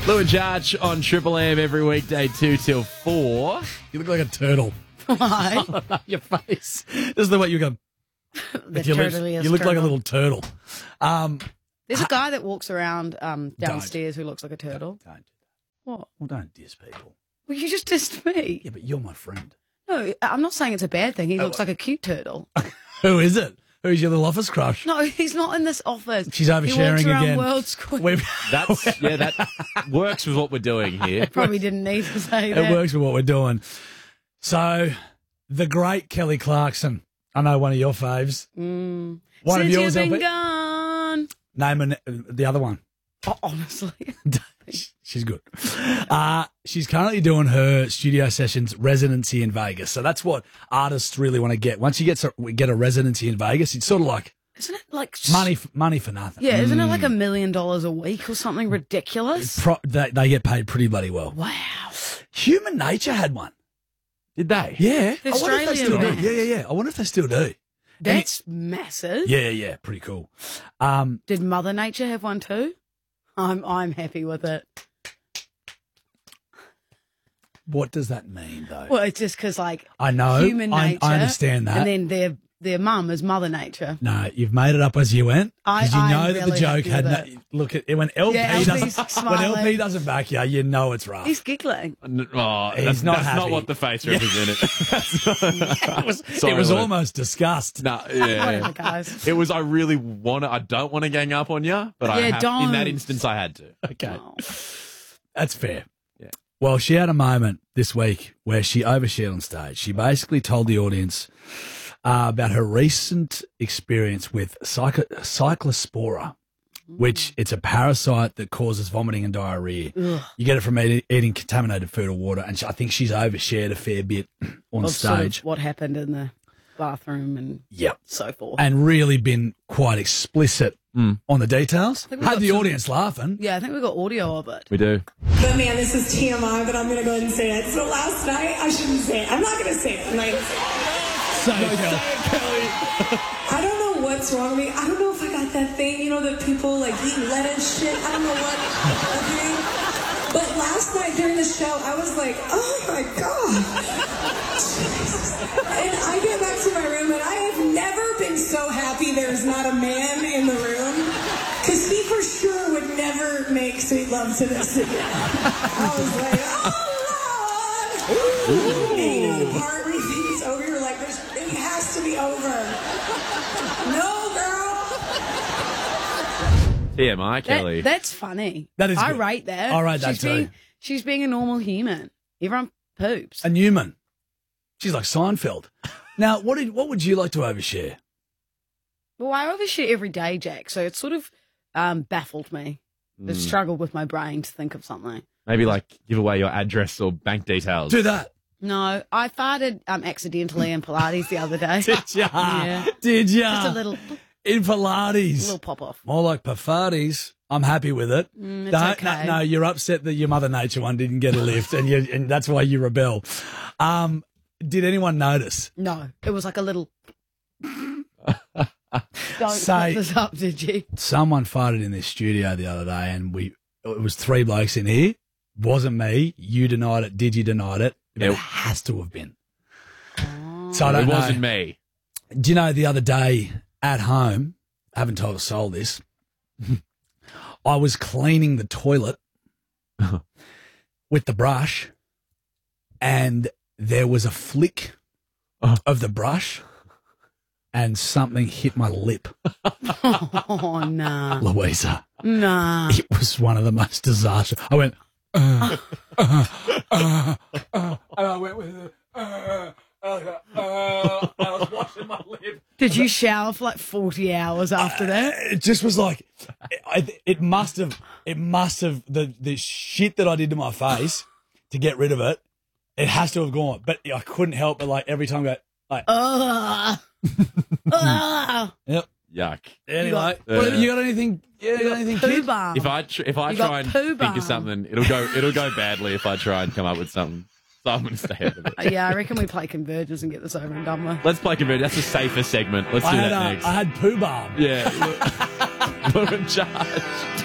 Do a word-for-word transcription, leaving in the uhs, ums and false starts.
Lou and Jarch on Triple M every weekday, two till four. You look like a turtle. Why? Your face. This is the way you go. The your lips. turtliest You look like a turtle. little turtle. Um, There's a guy that walks around um, Don't. downstairs who looks like a turtle. don't. What? Well, don't diss people. Well, you just dissed me. Yeah, but you're my friend. No, I'm not saying it's a bad thing. He Oh, looks like a cute turtle. Who is it? Who's your little office crush? No, he's not in this office. She's oversharing he walks around again. World Square. We've- That's yeah, that works with what we're doing here. Probably didn't need to say It that. works with what we're doing. So, the great Kelly Clarkson. I know one of your faves. Mm. One Since of yours. you've been Albert. gone. Name an, the other one. Oh, honestly. She's good. Uh, she's currently doing her studio sessions residency in Vegas. So that's what artists really want to get. Once you get to, get a residency in Vegas, it's sort of like Isn't it like money f- money for nothing. Yeah, isn't it like a million dollars a week or something ridiculous? Pro- they, they get paid pretty bloody well. Wow. Human Nature had one. Did they? Yeah. The I wonder if they Australian still do. band. Yeah, yeah, yeah. I wonder if they still do. That's massive. Yeah, yeah, yeah. Pretty cool. Um, Did Mother Nature have one too? I'm I'm happy with it. what does that mean, though? Well, it's just because like I know. human I, nature. I understand that. And then their their mum is Mother Nature. No, you've made it up as you went. I- Because you I'm know that the really joke happy had with no. Look at when L P Yeah, L P's doesn't when smiling. L P doesn't back you, you know it's rough. He's giggling. N- Oh, He's that's not that's happy. not what the face represented. it was, Sorry, it was Lou. almost disgust. No, Whatever, yeah. guys. It was. I really want to. I don't want to gang up on you, but I Yeah, have, don't. in that instance, I had to. Okay, Oh. that's fair. Yeah. Well, she had a moment this week where she overshared on stage. She basically told the audience uh, about her recent experience with psycho- cyclospora, which it's a parasite that causes vomiting and diarrhea. Ugh. You get it from eating, eating contaminated food or water, and she, I think she's overshared a fair bit on Of sort of stage. what happened in the bathroom and Yep. so forth. And really been quite explicit Mm. on the details. think we've Had got the some- audience laughing. Yeah, I think we got audio of it. We do. But man, this is T M I, but I'm gonna go ahead and say it. So last night, I shouldn't say it. I'm not gonna say it. I'm not gonna say it. So, Kelly. I don't know what's wrong with me. I don't know if I got that thing, you know, that people like eat lettuce shit. I don't know what. Okay. But last night during the show, I was like, oh my God. And I get back to my room, and I have never been so happy there's not a man in the room. Because he for sure would never make sweet love to this again. I was like, oh, Lord. And you know the part where you think it's over, you're like, There's, it has to be over. No, girl. T M I, Kelly. That, that's funny. That is I good. rate that. I rate that she's too. Being, she's being a normal human. Everyone poops. A Newman. She's like Seinfeld. Now, what did what would you like to overshare? Well, I overshare every day, Jack, so it sort of um, baffled me. Mm. I've struggled with my brain to think of something. Maybe like give away your address or bank details. Do that. No, I farted um, accidentally in Pilates the other day. Did ya? Yeah. Did ya? Just a little, In Pilates. little pop off. More like Pafarties. I'm happy with it. Mm, it's no, okay. no, no, you're upset that your Mother Nature one didn't get a lift, and you, and that's why you rebel. Um, did anyone notice? No, it was like a little. Don't Say- put this up, did you? Someone farted in this studio the other day, and we it was three blokes in here. Wasn't me. You denied it. Did you denied it? But Yep. It has to have been. So I don't it know. wasn't me. Do you know the other day at home? I haven't told a soul this. I was cleaning the toilet with the brush, and there was a flick Oh. of the brush, and something hit my lip, Oh, nah. Louisa. Nah. It was one of the most disastrous. I went, uh, uh, uh, uh, and I went with it. Uh, uh, uh, I was washing my lip. Did you shower for like forty hours after that? It just was like, it, it must have, it must have, the, the shit that I did to my face to get rid of it, it has to have gone. But I couldn't help but like every time I go, like, Ugh. Ugh. yep. Yuck. Anyway, got- what- Yeah. you got anything? You You got got anything, poo kid? balm. If I tr- if I You got try and poo think balm. of something, it'll go it'll go badly if I try and come up with something. So I'm gonna stay out of it. Yeah, I reckon we play Convergence and get this over and done with. Let's play Converge. That's a safer segment. Let's I do had, that uh, next. I had poo balm. Yeah. We're in charge.